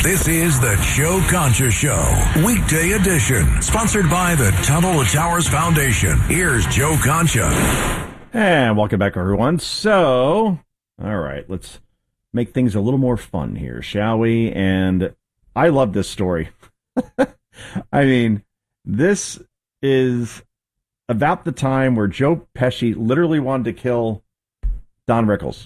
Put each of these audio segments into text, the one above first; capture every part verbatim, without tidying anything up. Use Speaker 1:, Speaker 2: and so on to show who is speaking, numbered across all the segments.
Speaker 1: This is the Joe Concha Show, weekday edition, sponsored by the Tunnel to Towers Foundation. Here's Joe Concha.
Speaker 2: And welcome back, everyone. So, all right, let's make things a little more fun here, shall we? And I love this story. I mean, this is about the time where Joe Pesci literally wanted to kill Don Rickles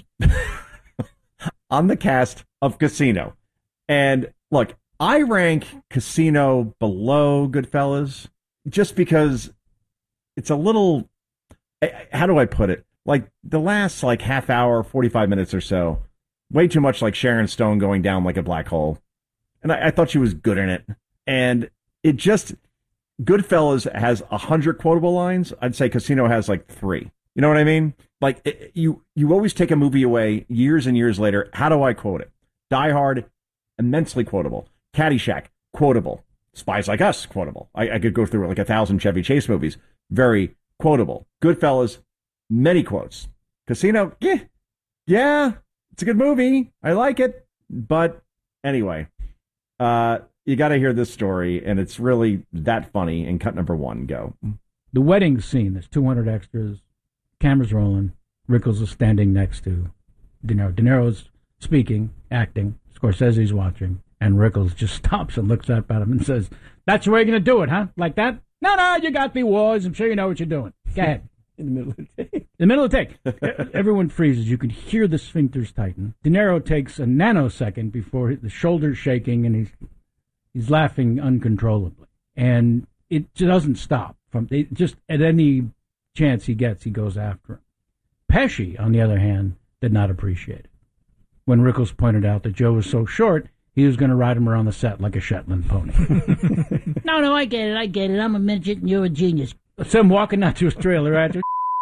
Speaker 2: on the cast of Casino. And look, I rank Casino below Goodfellas just because it's a little, how do I put it? Like the last like half hour, forty-five minutes or so, way too much like Sharon Stone going down like a black hole. And I, I thought she was good in it. And it just, Goodfellas has a hundred quotable lines. I'd say Casino has like three. You know what I mean? Like it, you, you always take a movie away years and years later. How do I quote it? Die Hard, immensely quotable. Caddyshack, quotable. Spies Like Us, quotable. I, I could go through like a thousand Chevy Chase movies. Very quotable. Goodfellas, many quotes. Casino, yeah, yeah, it's a good movie. I like it. But anyway, uh, you got to hear this story, and it's really that funny. And cut number one, go.
Speaker 3: The wedding scene, there's two hundred extras, cameras rolling. Rickles is standing next to De Niro. De Niro's speaking, acting. Scorsese's watching, and Rickles just stops and looks up at him and says, "That's the way you're going to do it, huh? Like that? No, no, you got me, Wars. I'm sure you know what you're doing. Go ahead."
Speaker 2: In the middle of the take.
Speaker 3: In the middle of the take. Everyone freezes. You can hear the sphincters tighten. De Niro takes a nanosecond before the shoulder's shaking, and he's he's laughing uncontrollably. And it doesn't stop. From it just at any chance he gets, he goes after him. Pesci, on the other hand, did not appreciate it. When Rickles pointed out that Joe was so short, he was going to ride him around the set like a Shetland pony.
Speaker 4: No, no, I get it, I get it. I'm a midget and you're a genius.
Speaker 3: So I'm walking out to his trailer after.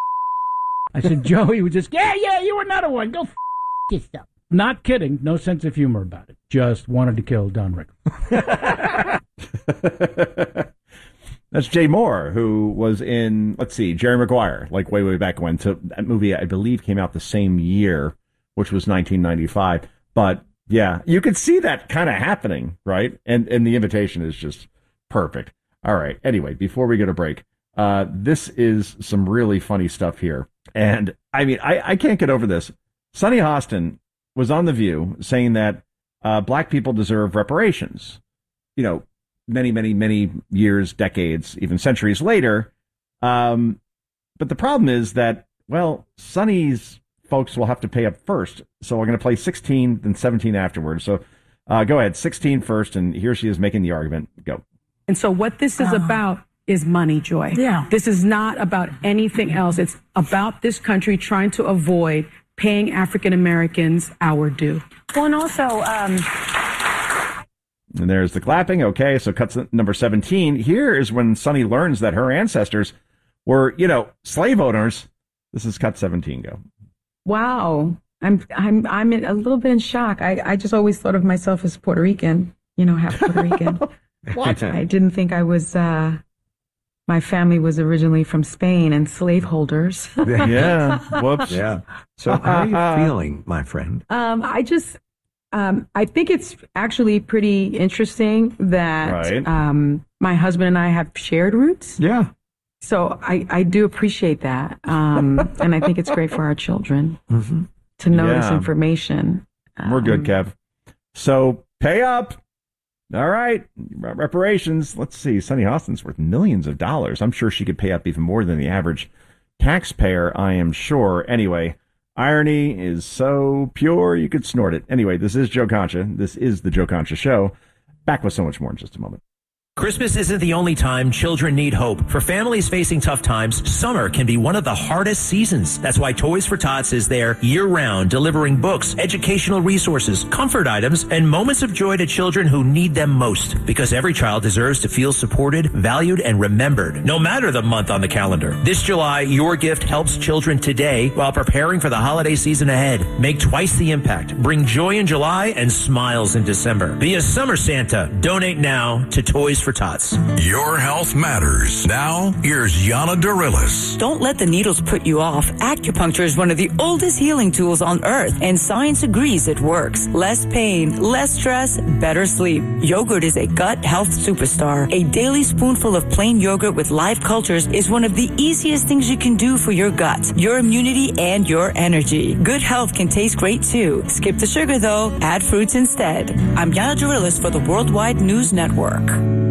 Speaker 3: I said, Joe, he was just, yeah, yeah, you another one. Go f*** yourself. Not kidding. No sense of humor about it. Just wanted to kill Don Rickles.
Speaker 2: That's Jay Moore, who was in, let's see, Jerry Maguire, like way, way back when. So that movie, I believe, came out the same year, which was nineteen ninety-five. But yeah, you could see that kind of happening, right? And and the invitation is just perfect. All right. Anyway, before we go to break, uh, this is some really funny stuff here. And I mean, I, I can't get over this. Sonny Hostin was on The View saying that uh, black people deserve reparations. You know, many, many, many years, decades, even centuries later. Um, but the problem is that, well, Sonny's folks will have to pay up first. So we're going to play sixteen, then seventeen afterwards. So uh, go ahead, sixteen first, and here she is making the argument. Go.
Speaker 5: And so what this is uh, about is money, Joy.
Speaker 4: Yeah.
Speaker 5: This is not about anything else. It's about this country trying to avoid paying African Americans our due.
Speaker 4: Well, and also... Um...
Speaker 2: And there's the clapping. Okay, so cuts number seventeen. Here is when Sonny learns that her ancestors were, you know, slave owners. This is cut seventeen. Go.
Speaker 5: Wow. I'm I'm I'm in a little bit in shock. I, I just always thought of myself as Puerto Rican, you know, half Puerto Rican.
Speaker 2: What?
Speaker 5: I didn't think I was, uh, my family was originally from Spain and slaveholders.
Speaker 2: Yeah. Whoops.
Speaker 6: Yeah. So how are you feeling, my friend?
Speaker 5: Um, I just, um, I think it's actually pretty interesting that
Speaker 2: Right.
Speaker 5: um, my husband and I have shared roots.
Speaker 6: Yeah.
Speaker 5: So I, I do appreciate that. Um, and I think it's great for our children
Speaker 6: Mm-hmm.
Speaker 5: to know this
Speaker 2: Yeah.
Speaker 5: information.
Speaker 2: We're good,
Speaker 5: Um,
Speaker 2: Kev. So pay up. All right. Reparations. Let's see. Sonny Hostin's worth millions of dollars. I'm sure she could pay up even more than the average taxpayer, I am sure. Anyway, irony is so pure you could snort it. Anyway, this is Joe Concha. This is the Joe Concha Show. Back with so much more in just a moment.
Speaker 7: Christmas isn't the only time children need hope. For families facing tough times, summer can be one of the hardest seasons. That's why Toys for Tots is there year-round, delivering books, educational resources, comfort items, and moments of joy to children who need them most. Because every child deserves to feel supported, valued, and remembered, no matter the month on the calendar. This July, your gift helps children today while preparing for the holiday season ahead. Make twice the impact. Bring joy in July and smiles in December. Be a summer Santa. Donate now to Toys for Tots.
Speaker 1: Your health matters. Now, here's Yana Dorillis.
Speaker 8: Don't let the needles put you off. Acupuncture is one of the oldest healing tools on earth, and science agrees it works. Less pain, less stress, better sleep. Yogurt is a gut health superstar. A daily spoonful of plain yogurt with live cultures is one of the easiest things you can do for your gut, your immunity, and your energy. Good health can taste great too. Skip the sugar though. Add fruits instead. I'm Yana Dorillis for the Worldwide News Network.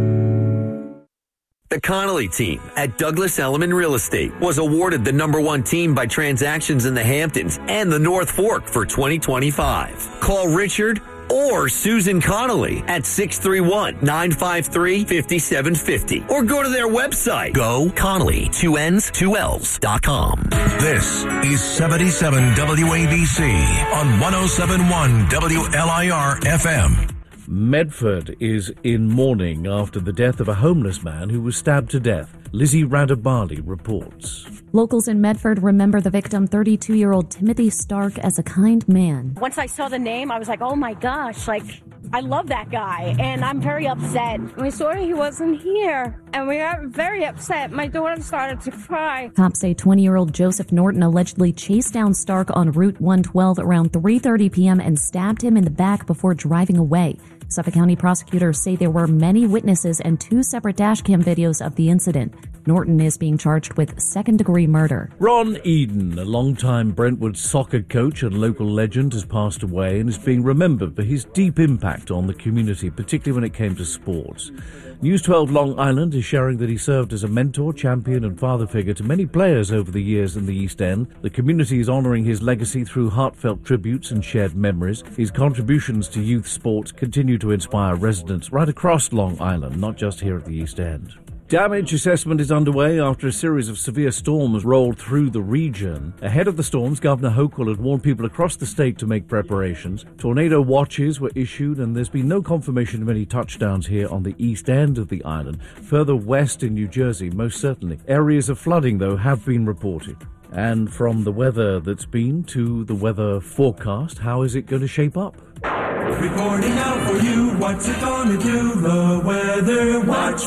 Speaker 9: The Connolly team at Douglas Elliman Real Estate was awarded the number one team by transactions in the Hamptons and the North Fork for twenty twenty-five. Call Richard or Susan Connolly at six three one, nine five three, five seven five zero or go to their website, go Connolly, two N's, two L's dot com.
Speaker 1: This is seventy-seven W A B C on one oh seven point one W L I R F M.
Speaker 10: Medford is in mourning after the death of a homeless man who was stabbed to death. Lizzie Radabali reports.
Speaker 11: Locals in Medford remember the victim, thirty-two-year-old Timothy Stark, as a kind man.
Speaker 12: Once I saw the name, I was like, oh my gosh, like, I love that guy, and I'm very upset.
Speaker 13: We saw he wasn't here, and we are very upset. My daughter started to cry.
Speaker 11: Cops say twenty-year-old Joseph Norton allegedly chased down Stark on Route one twelve around three thirty p.m. and stabbed him in the back before driving away. Suffolk County prosecutors say there were many witnesses and two separate dashcam videos of the incident. Norton is being charged with second-degree murder.
Speaker 10: Ron Eden, a longtime Brentwood soccer coach and local legend, has passed away and is being remembered for his deep impact on the community, particularly when it came to sports. News twelve Long Island is sharing that he served as a mentor, champion and father figure to many players over the years in the East End. The community is honouring his legacy through heartfelt tributes and shared memories. His contributions to youth sports continue to inspire residents right across Long Island, not just here at the East End. Damage assessment is underway after a series of severe storms rolled through the region. Ahead of the storms, Governor Hochul had warned people across the state to make preparations. Tornado watches were issued, and there's been no confirmation of any touchdowns here on the east end of the island. Further west in New Jersey, most certainly. Areas of flooding, though, have been reported. And from the weather that's been to the weather forecast, how is it going to shape up?
Speaker 14: Reporting out for you, what's it gonna do? The Weather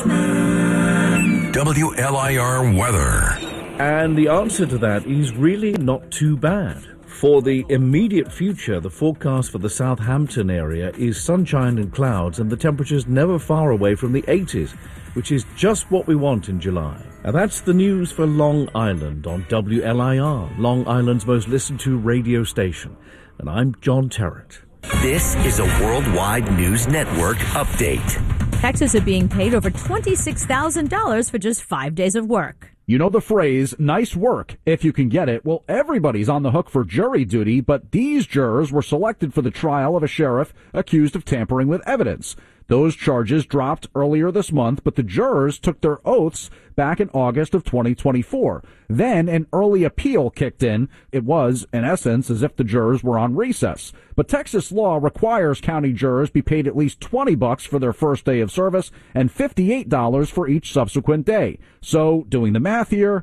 Speaker 14: Watchman.
Speaker 1: W L I R weather.
Speaker 10: And the answer to that is really not too bad. For the immediate future, the forecast for the Southampton area is sunshine and clouds, and the temperatures never far away from the eighties, which is just what we want in July. And that's the news for Long Island on W L I R, Long Island's most listened to radio station. And I'm John Terrett.
Speaker 9: This is a Worldwide News Network update.
Speaker 15: Texas is being paid over twenty-six thousand dollars for just five days of work.
Speaker 16: You know the phrase, nice work, if you can get it. Well, everybody's on the hook for jury duty, but these jurors were selected for the trial of a sheriff accused of tampering with evidence. Those charges dropped earlier this month, but the jurors took their oaths back in August of twenty twenty-four. Then an early appeal kicked in. It was, in essence, as if the jurors were on recess. But Texas law requires county jurors be paid at least twenty bucks for their first day of service and fifty-eight dollars for each subsequent day. So, doing the math here,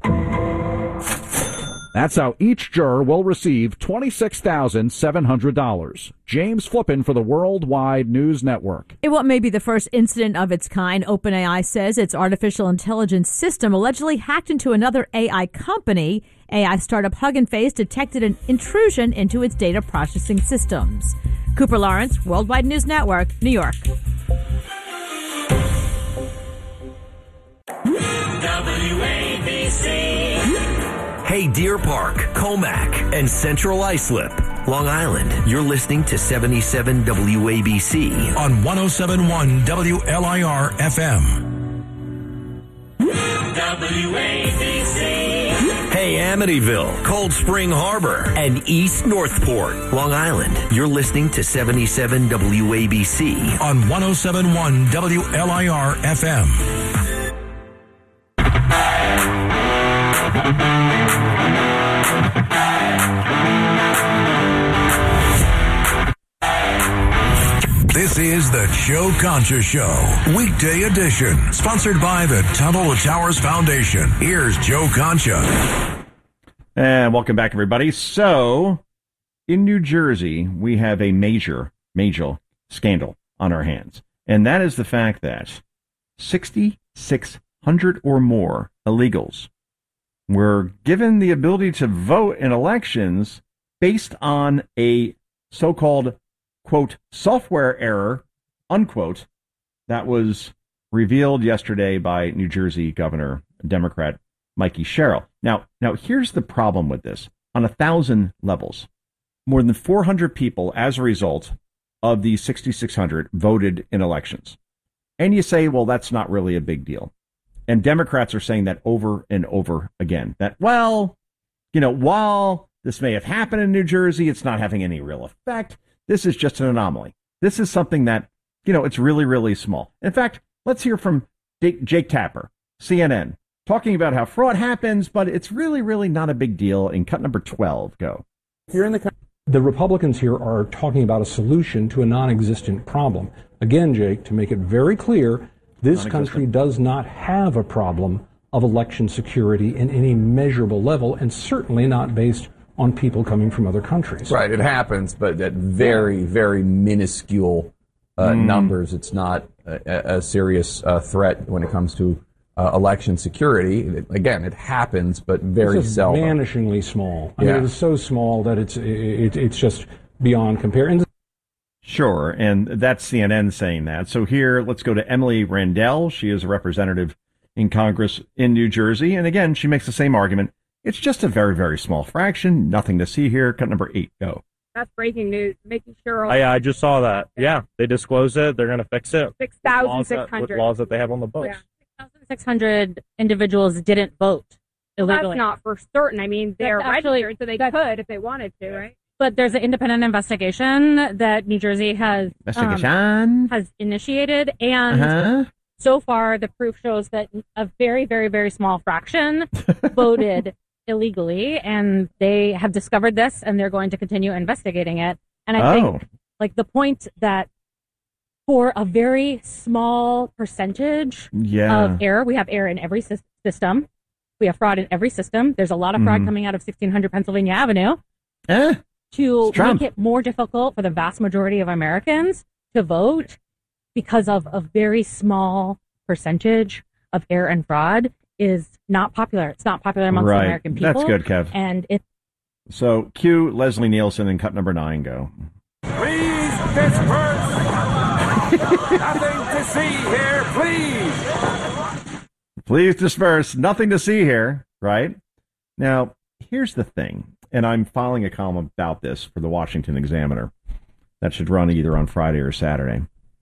Speaker 16: that's how each juror will receive twenty-six thousand seven hundred dollars. James Flippin for the Worldwide News Network.
Speaker 15: In what may be the first incident of its kind, OpenAI says its artificial intelligence system allegedly hacked into another A I company. A I startup Hugging Face detected an intrusion into its data processing systems. Cooper Lawrence, Worldwide News Network, New York.
Speaker 14: W A B C.
Speaker 9: Hey, Deer Park, Comac, and Central Islip, Long Island. You're listening to seventy-seven W A B C
Speaker 1: on one oh seven point one W L I R F M.
Speaker 14: W A B C.
Speaker 9: Hey, Amityville, Cold Spring Harbor, and East Northport, Long Island. You're listening to seventy-seven W A B C
Speaker 1: on one oh seven point one W L I R F M. This is the Joe Concha Show, weekday edition, sponsored by the Tunnel to Towers Foundation. Here's Joe Concha.
Speaker 2: And welcome back, everybody. So, in New Jersey, we have a major, major scandal on our hands. And that is the fact that sixty-six hundred or more illegals were given the ability to vote in elections based on a so-called, quote, software error, unquote, that was revealed yesterday by New Jersey Governor, Democrat Mikey Sherrill. Now, now here's the problem with this. On a thousand levels, more than four hundred people, as a result of the sixty-six hundred, voted in elections. And you say, well, that's not really a big deal. And Democrats are saying that over and over again, that, well, you know, while this may have happened in New Jersey, it's not having any real effect. This is just an anomaly. This is something that, you know, it's really, really small. In fact, let's hear from Jake Tapper, C N N, talking about how fraud happens, but it's really, really not a big deal. In cut number twelve, go.
Speaker 17: Here in the The Republicans here are talking about a solution to a non-existent problem. Again, Jake, to make it very clear, this country does not have a problem of election security in any measurable level, and certainly not based on people coming from other countries.
Speaker 18: Right, it happens, but at very, very minuscule uh, mm. numbers. It's not a, a serious uh, threat when it comes to uh, election security. It, again, it happens, but very
Speaker 17: it's
Speaker 18: seldom.
Speaker 17: Vanishingly small. I
Speaker 18: yeah.
Speaker 17: mean, it is so small that it's it, it's just beyond compare. And
Speaker 2: Sure, and that's C N N saying that. So here, let's go to Emily Randell. She is a representative in Congress in New Jersey. And again, she makes the same argument. It's just a very, very small fraction. Nothing to see here. Cut number eight, go.
Speaker 19: That's breaking news. Making sure.
Speaker 20: I, I just saw that. Yeah, they disclosed it. They're going to fix it.
Speaker 19: six thousand six hundred.
Speaker 20: With laws that they have on the books.
Speaker 19: Yeah.
Speaker 21: six thousand six hundred individuals didn't vote illegally.
Speaker 19: That's not for certain. I mean, they're
Speaker 21: That's actually,
Speaker 19: registered, so they could if they wanted to, right?
Speaker 21: But there's an independent investigation that New Jersey has
Speaker 2: investigation
Speaker 21: um, has initiated, and
Speaker 2: uh-huh.
Speaker 21: so far the proof shows that a very, very, very small fraction voted illegally, and they have discovered this, and they're going to continue investigating it. And I
Speaker 2: oh.
Speaker 21: think, like, the point that for a very small percentage
Speaker 2: yeah.
Speaker 21: of error, we have error in every sy- system. We have fraud in every system. There's a lot of fraud
Speaker 2: mm.
Speaker 21: coming out of sixteen hundred Pennsylvania Avenue.
Speaker 2: Eh?
Speaker 21: To make it more difficult for the vast majority of Americans to vote because of a very small percentage of error and fraud is not popular. It's not popular amongst
Speaker 2: right.
Speaker 21: the American people.
Speaker 2: That's good, Kev.
Speaker 21: And it.
Speaker 2: So cue Leslie Nielsen in cut number nine, go.
Speaker 14: Please disperse. Nothing to see here, please.
Speaker 2: Please disperse. Nothing to see here, right? Now, here's the thing. And I'm filing a column about this for the Washington Examiner. That should run either on Friday or Saturday.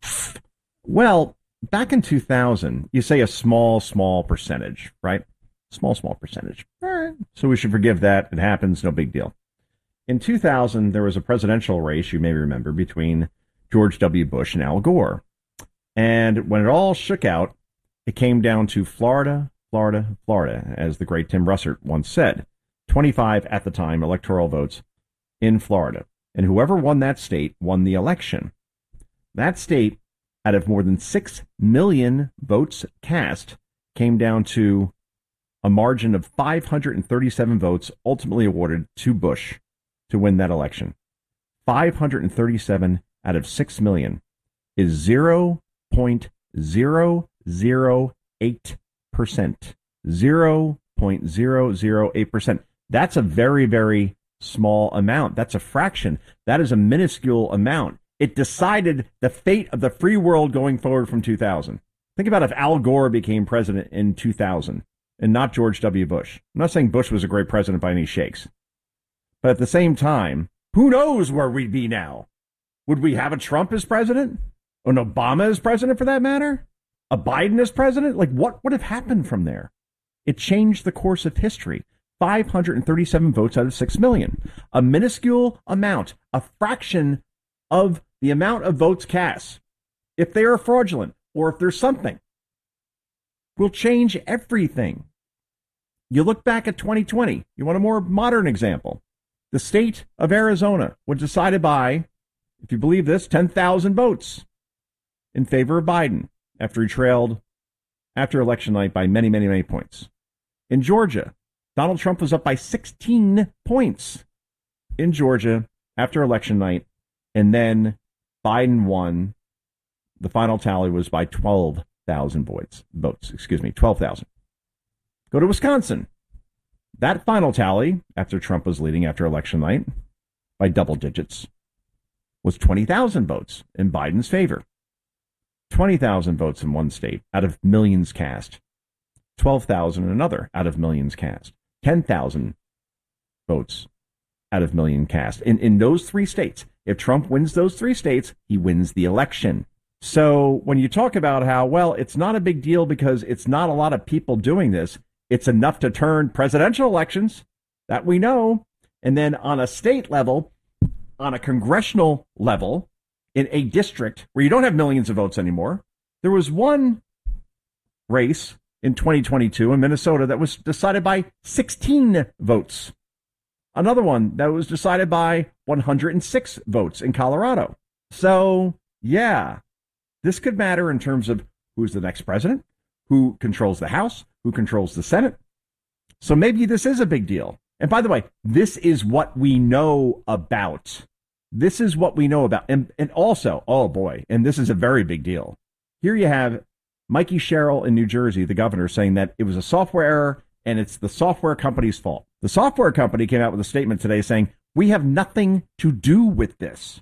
Speaker 2: Well, back in two thousand, you say a small, small percentage, right? Small, small percentage. All right. So we should forgive that. It happens. No big deal. In two thousand, there was a presidential race, you may remember, between George W. Bush and Al Gore. And when it all shook out, it came down to Florida, Florida, Florida, as the great Tim Russert once said. twenty-five at the time electoral votes in Florida. And whoever won that state won the election. That state, out of more than six million votes cast, came down to a margin of five hundred thirty-seven votes ultimately awarded to Bush to win that election. five hundred thirty-seven out of six million is zero point zero zero eight percent. zero point zero zero eight percent. That's a very, very small amount. That's a fraction. That is a minuscule amount. It decided the fate of the free world going forward from two thousand. Think about if Al Gore became president in two thousand and not George W. Bush. I'm not saying Bush was a great president by any shakes. But at the same time, who knows where we'd be now? Would we have a Trump as president? An Obama as president, for that matter? A Biden as president? Like, what would have happened from there? It changed the course of history. five hundred thirty-seven votes out of six million. A minuscule amount, a fraction of the amount of votes cast, if they are fraudulent or if there's something, will change everything. You look back at twenty twenty. You want a more modern example. The state of Arizona was decided by, if you believe this, ten thousand votes in favor of Biden after he trailed after election night by many, many, many points. In Georgia, Donald Trump was up by sixteen points in Georgia after election night, and then Biden won. The final tally was by twelve thousand votes. Votes, excuse me, twelve thousand. Go to Wisconsin. That final tally, after Trump was leading after election night by double digits, was twenty thousand votes in Biden's favor. twenty thousand votes in one state out of millions cast. twelve thousand in another out of millions cast. ten thousand votes out of million cast. In, in those three states, if Trump wins those three states, he wins the election. So when you talk about how, well, it's not a big deal because it's not a lot of people doing this, it's enough to turn presidential elections, that we know. And then on a state level, on a congressional level, in a district where you don't have millions of votes anymore, there was one race in twenty twenty-two in Minnesota that was decided by sixteen votes. Another one that was decided by one hundred six votes in Colorado. So, yeah, this could matter in terms of who's the next president, who controls the House, who controls the Senate. So maybe this is a big deal. And by the way, this is what we know about. This is what we know about. And, and also, oh boy, and this is a very big deal. Here you have Mikey Sherrill in New Jersey, the governor, saying that it was a software error and it's the software company's fault. The software company came out with a statement today saying, we have nothing to do with this.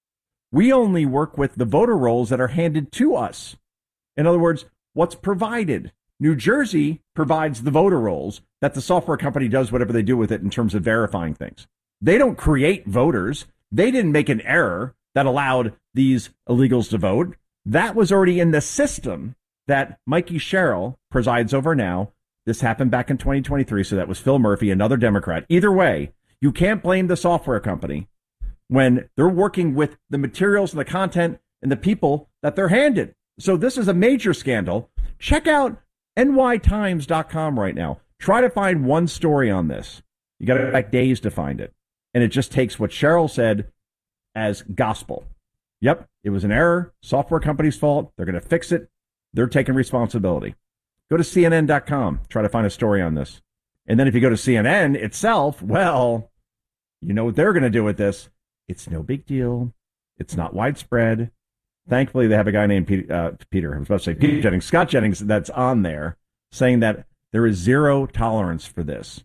Speaker 2: We only work with the voter rolls that are handed to us. In other words, what's provided. New Jersey provides the voter rolls that the software company does whatever they do with it in terms of verifying things. They don't create voters. They didn't make an error that allowed these illegals to vote. That was already in the system that Mikey Sherrill presides over now. This happened back in twenty twenty-three, so that was Phil Murphy, another Democrat. Either way, you can't blame the software company when they're working with the materials and the content and the people that they're handed. So this is a major scandal. Check out N Y Times dot com right now. Try to find one story on this. You got to go back days to find it. And it just takes what Sherrill said as gospel. Yep, it was an error. Software company's fault. They're going to fix it. They're taking responsibility. Go to C N N dot com. Try to find a story on this. And then if you go to C N N itself, well, you know what they're going to do with this. It's no big deal. It's not widespread. Thankfully, they have a guy named Peter, uh, Peter, I was about to say Peter Jennings, Scott Jennings, that's on there saying that there is zero tolerance for this.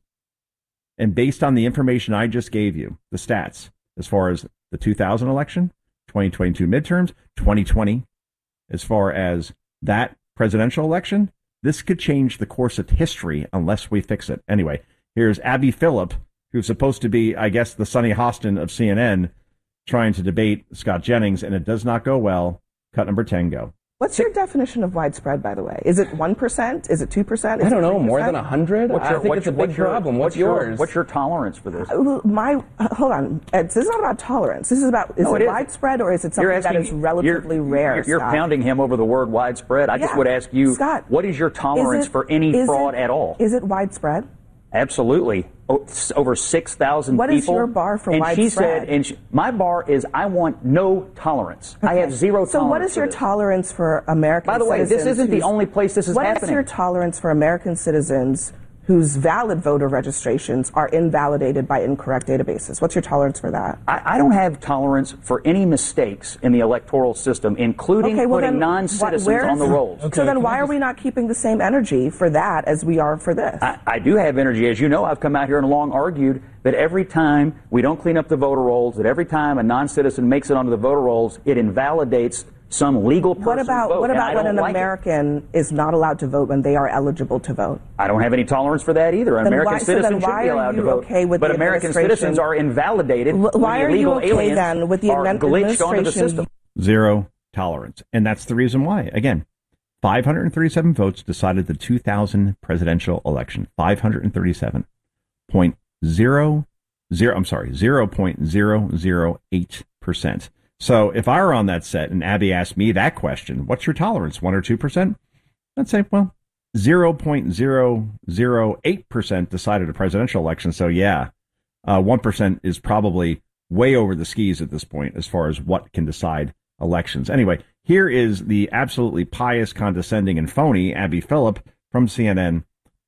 Speaker 2: And based on the information I just gave you, the stats, as far as the two thousand election, twenty twenty-two midterms, twenty twenty, as far as that presidential election, this could change the course of history unless we fix it. Anyway, here's Abby Phillip, who's supposed to be, I guess, the Sonny Hostin of C N N, trying to debate Scott Jennings, and it does not go well. Cut number ten, go.
Speaker 3: What's your definition of widespread, by the way? Is it one percent? Is it two percent?
Speaker 22: I don't know, more than one hundred?
Speaker 3: What's your,
Speaker 22: I think
Speaker 3: what's
Speaker 22: it's a
Speaker 3: your,
Speaker 22: big
Speaker 3: what's your,
Speaker 22: problem. What's,
Speaker 3: what's your,
Speaker 22: yours? What's your tolerance for this?
Speaker 3: Uh, my, uh, hold on. This is not about tolerance. This is about, is
Speaker 22: no,
Speaker 3: it,
Speaker 22: it
Speaker 3: widespread or is it something
Speaker 22: asking,
Speaker 3: that is relatively
Speaker 22: you're,
Speaker 3: rare,
Speaker 22: You're, you're
Speaker 3: Scott?
Speaker 22: pounding him over the word widespread. I
Speaker 3: yeah.
Speaker 22: just would ask you,
Speaker 3: Scott,
Speaker 22: what is your tolerance
Speaker 3: is it,
Speaker 22: for any
Speaker 3: is
Speaker 22: fraud
Speaker 3: it,
Speaker 22: at all?
Speaker 3: Is it widespread?
Speaker 22: Absolutely. O- over six thousand people.
Speaker 3: What is your bar for
Speaker 22: and
Speaker 3: widespread?
Speaker 22: She said, and she, my bar is I want no tolerance. Okay. I have zero
Speaker 3: so
Speaker 22: tolerance.
Speaker 3: So what is your tolerance for American citizens?
Speaker 22: By the way, this isn't the only place this is
Speaker 3: what
Speaker 22: happening.
Speaker 3: What is your tolerance for American citizens whose valid voter registrations are invalidated by incorrect databases? What's your tolerance for that?
Speaker 22: I, I don't have tolerance for any mistakes in the electoral system, including
Speaker 3: okay, well
Speaker 22: putting
Speaker 3: then,
Speaker 22: non-citizens
Speaker 3: wh-
Speaker 22: on the rolls.
Speaker 3: Okay, so then why are we not keeping the same energy for that as we are for this?
Speaker 22: I, I do have energy. As you know, I've come out here and long argued that every time we don't clean up the voter rolls, that every time a non-citizen makes it onto the voter rolls, it invalidates some legal person's
Speaker 3: What about
Speaker 22: vote,
Speaker 3: what about when an
Speaker 22: like
Speaker 3: American it. is not allowed to vote when they are eligible to vote?
Speaker 22: I don't have any tolerance for that either. An
Speaker 3: then
Speaker 22: American
Speaker 3: why,
Speaker 22: citizen
Speaker 3: so
Speaker 22: should be allowed to vote.
Speaker 3: Okay with
Speaker 22: but
Speaker 3: the
Speaker 22: American citizens are invalidated
Speaker 3: L- why
Speaker 22: when
Speaker 3: are you
Speaker 22: illegal
Speaker 3: okay
Speaker 22: aliens
Speaker 3: then with the
Speaker 22: are glitched onto the system.
Speaker 2: Zero tolerance. And that's the reason why. Again, five hundred thirty-seven votes decided the two thousand presidential election. five hundred thirty-seven point zero zero, I'm sorry, zero point zero zero eight percent. So if I were on that set and Abby asked me that question, what's your tolerance, one or two percent? I'd say, well, zero point zero zero eight percent decided a presidential election. So yeah, uh, one percent is probably way over the skis at this point as far as what can decide elections. Anyway, here is the absolutely pious, condescending, and phony Abby Phillip from C N N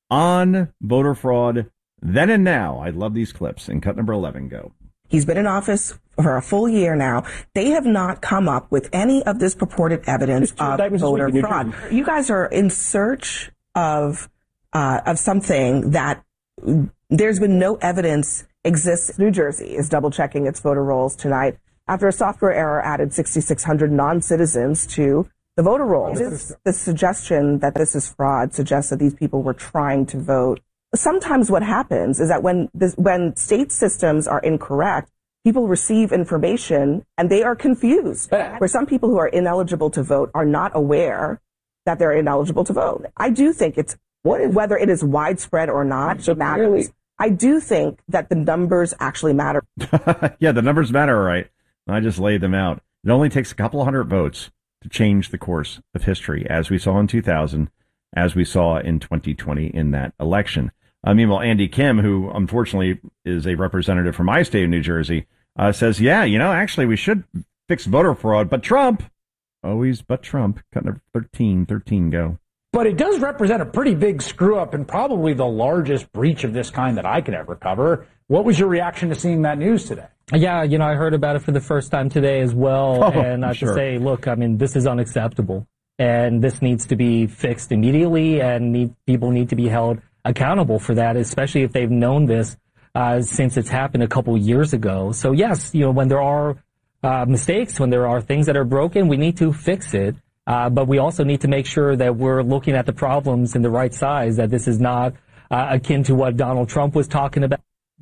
Speaker 2: on voter fraud then and now. I love these clips. And cut number eleven, go.
Speaker 3: He's been in office for a full year now. They have not come up with any of this purported evidence of voter fraud. You guys are in search of uh, of something that there's been no evidence exists. New Jersey is double checking its voter rolls tonight after a software error added sixty-six hundred non-citizens to the voter rolls. This, the suggestion that this is fraud suggests that these people were trying to vote. Sometimes what happens is that when this, when state systems are incorrect, people receive information and they are confused. Where some people who are ineligible to vote are not aware that they're ineligible to vote. I do think it's what is, whether it is widespread or not so matters. Clearly. I do think that the numbers actually matter.
Speaker 2: Yeah, the numbers matter, all right. I just laid them out. It only takes a couple of hundred votes to change the course of history, as we saw in two thousand, as we saw in twenty twenty in that election. Uh, meanwhile, Andy Kim, who unfortunately is a representative from my state of New Jersey, uh, says, yeah, you know, actually we should fix voter fraud, but Trump, always but Trump, cut number thirteen, thirteen, go.
Speaker 4: But it does represent a pretty big screw up and probably the largest breach of this kind that I could ever cover. What was your reaction to seeing that news today?
Speaker 6: Yeah, you know, I heard about it for the first time today as well.
Speaker 2: Oh,
Speaker 6: and I have
Speaker 2: sure.
Speaker 6: to say, look, I mean, this is unacceptable. And this needs to be fixed immediately, and need, people need to be held accountable for that, especially if they've known this uh, since it's happened a couple years ago. So, yes, you know, when there are uh, mistakes, when there are things that are broken, we need to fix it. Uh, but we also need to make sure that we're looking at the problems in the right size, that this is not uh, akin to what Donald Trump was talking about.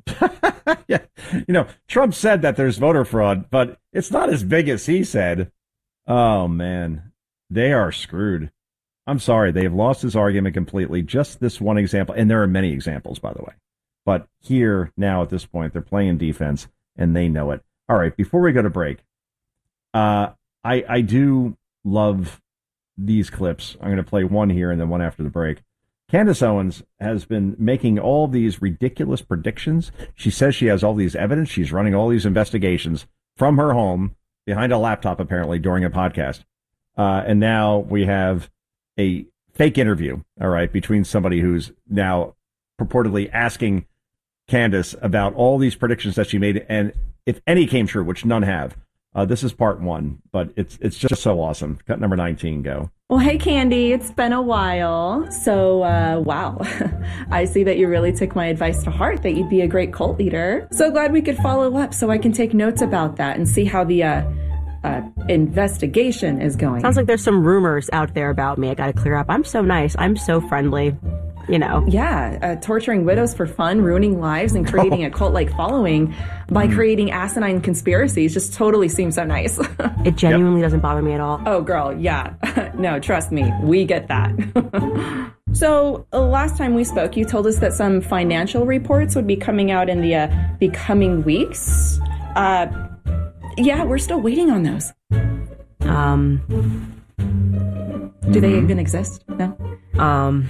Speaker 2: Yeah, you know, Trump said that there's voter fraud, but it's not as big as he said. Oh, man, they are screwed. I'm sorry. They have lost his argument completely. Just this one example. And there are many examples, by the way. But here now at this point, they're playing defense and they know it. All right. Before we go to break, uh, I, I do love these clips. I'm going to play one here and then one after the break. Candace Owens has been making all these ridiculous predictions. She says she has all these evidence. She's running all these investigations from her home behind a laptop, apparently, during a podcast. Uh, and now we have a fake interview, all right, between somebody who's now purportedly asking Candace about all these predictions that she made, and if any came true, which none have. Uh, this is part one, but it's it's just so awesome. Cut number nineteen, go.
Speaker 23: Well, hey, Candy, it's been a while. So, uh, wow, I see that you really took my advice to heart, that you'd be a great cult leader. So glad we could follow up so I can take notes about that and see how the uh, uh, investigation is going.
Speaker 24: Sounds like there's some rumors out there about me I got to clear up. I'm so nice. I'm so friendly. You know.
Speaker 23: Yeah, uh, torturing widows for fun, ruining lives, and creating oh. a cult-like following by mm. creating asinine conspiracies just totally seems so nice.
Speaker 24: It genuinely yep. doesn't bother me at all.
Speaker 23: Oh, girl, yeah. No, trust me, we get that. So, uh, last time we spoke, you told us that some financial reports would be coming out in the, uh, the coming weeks. Uh, yeah, we're still waiting on those.
Speaker 24: Um...
Speaker 23: Do they even exist? No?
Speaker 24: Um...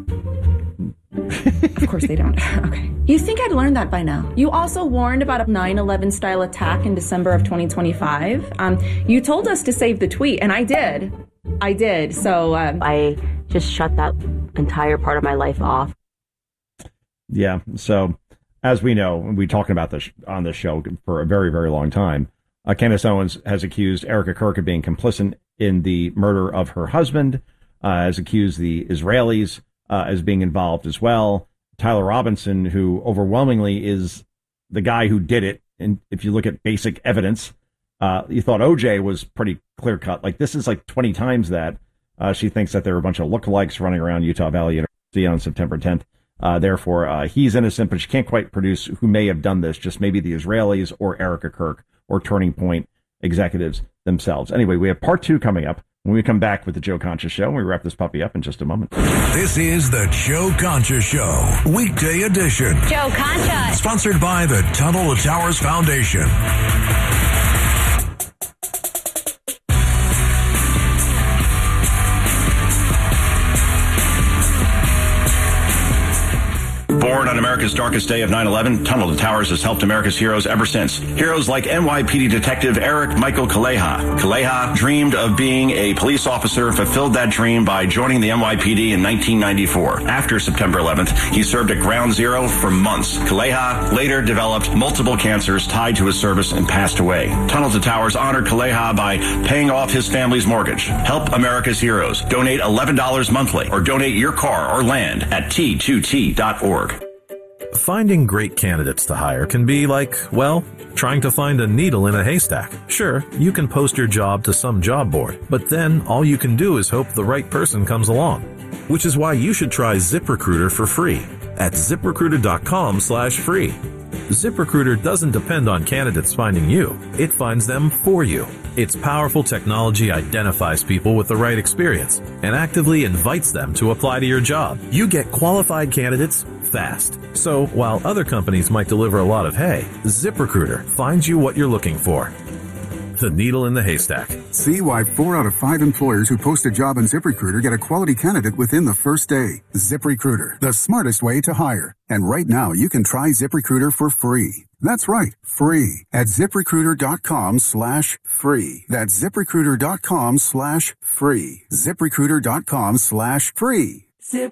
Speaker 23: Of course they don't. Okay. You think I'd learned that by now. You also warned about a nine eleven style attack in December of twenty twenty-five. Um, you told us to save the tweet, and I did. I did. So um,
Speaker 24: I just shut that entire part of my life off.
Speaker 2: Yeah. So as we know, we talking about this on this show for a very, very long time. Uh, Candace Owens has accused Erica Kirk of being complicit in the murder of her husband. Uh, has accused the Israelis Uh, as being involved as well. Tyler Robinson, who overwhelmingly is the guy who did it. And if you look at basic evidence, uh, you thought O J was pretty clear cut. Like this is like twenty times that. Uh, she thinks that there were a bunch of lookalikes running around Utah Valley University on September tenth. Uh, therefore, uh, he's innocent, but she can't quite produce who may have done this. Just maybe the Israelis or Erica Kirk or Turning Point executives themselves. Anyway, we have part two coming up. When we come back with the Joe Concha Show, we wrap this puppy up in just a moment.
Speaker 1: This is the Joe Concha Show, weekday edition.
Speaker 25: Joe Concha.
Speaker 1: Sponsored by the Tunnel to Towers Foundation.
Speaker 5: Born on America's darkest day of nine eleven, Tunnel to Towers has helped America's heroes ever since. Heroes like N Y P D Detective Eric Michael Kaleha. Kaleha dreamed of being a police officer, fulfilled that dream by joining the N Y P D in nineteen ninety-four. After September eleventh, he served at Ground Zero for months. Kaleha later developed multiple cancers tied to his service and passed away. Tunnel to Towers honored Kaleha by paying off his family's mortgage. Help America's heroes. Donate eleven dollars monthly or donate your car or land at T two T dot org.
Speaker 7: Finding great candidates to hire can be like, well, trying to find a needle in a haystack. Sure, you can post your job to some job board, but then all you can do is hope the right person comes along. Which is why you should try ZipRecruiter for free at ZipRecruiter.com slash free. ZipRecruiter doesn't depend on candidates finding you. It finds them for you. Its powerful technology identifies people with the right experience and actively invites them to apply to your job. You get qualified candidates fast. So while other companies might deliver a lot of hay, ZipRecruiter finds you what you're looking for. The needle in the haystack.
Speaker 8: See why four out of five employers who post a job on ZipRecruiter get a quality candidate within the first day. ZipRecruiter, the smartest way to hire. And right now, you can try ZipRecruiter for free. That's right, free at ZipRecruiter.com slash free. That's ZipRecruiter.com slash free. ZipRecruiter.com slash free.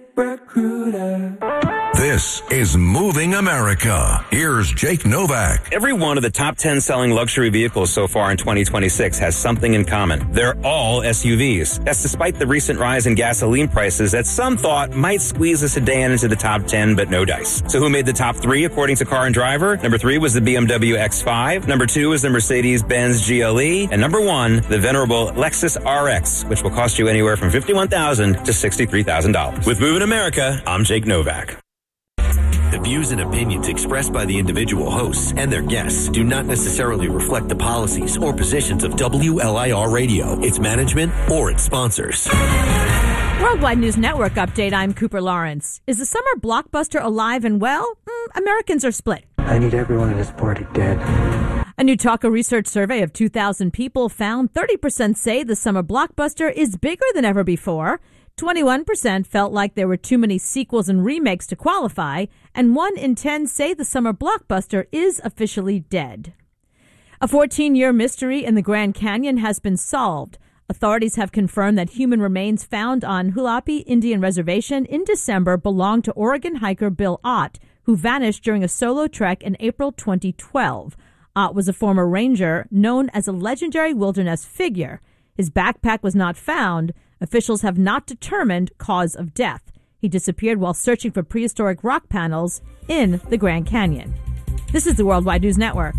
Speaker 1: ZipRecruiter. This is Moving America. Here's Jake Novak.
Speaker 12: Every one of the top ten selling luxury vehicles so far in twenty twenty-six has something in common. They're all S U Vs. That's despite the recent rise in gasoline prices that some thought might squeeze a sedan into the top ten, but no dice. So who made the top three according to Car and Driver? Number three was the B M W X five. Number two was the Mercedes-Benz G L E. And number one, the venerable Lexus R X, which will cost you anywhere from fifty-one thousand dollars to sixty-three thousand dollars. With Moving America, I'm Jake Novak.
Speaker 9: The views and opinions expressed by the individual hosts and their guests do not necessarily reflect the policies or positions of W L I R Radio, its management, or its sponsors.
Speaker 15: Worldwide News Network update. I'm Cooper Lawrence. Is the summer blockbuster alive and well? Mm, Americans are split.
Speaker 25: I need everyone in this party dead.
Speaker 15: A new Talker research survey of two thousand people found thirty percent say the summer blockbuster is bigger than ever before. twenty-one percent felt like there were too many sequels and remakes to qualify, and one in ten say the summer blockbuster is officially dead. A fourteen-year mystery in the Grand Canyon has been solved. Authorities have confirmed that human remains found on Hualapai Indian Reservation in December belonged to Oregon hiker Bill Ott, who vanished during a solo trek in April twenty twelve. Ott was a former ranger known as a legendary wilderness figure. His backpack was not found. Officials have not determined cause of death. He disappeared while searching for prehistoric rock panels in the Grand Canyon. This is the Worldwide News Network.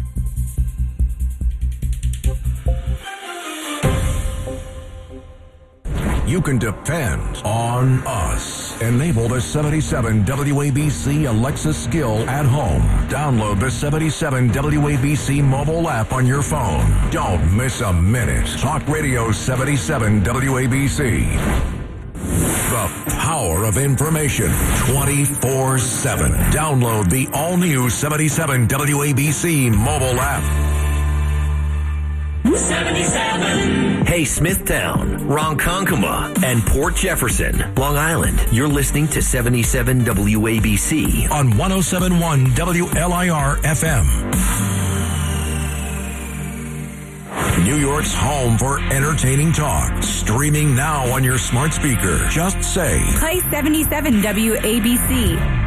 Speaker 1: You can depend on us. Enable the seventy-seven W A B C Alexa skill at home. Download the seventy-seven W A B C mobile app on your phone. Don't miss a minute. Talk Radio seventy-seven W A B C. The power of information twenty-four seven. Download the all-new seventy-seven W A B C mobile app.
Speaker 9: seventy-seven. Hey, Smithtown, Ronkonkoma, and Port Jefferson, Long Island. You're listening to seventy-seven W A B C
Speaker 1: on one oh seven point one W L I R F M. New York's home for entertaining talk. Streaming now on your smart speaker. Just say,
Speaker 26: play seventy-seven W A B C.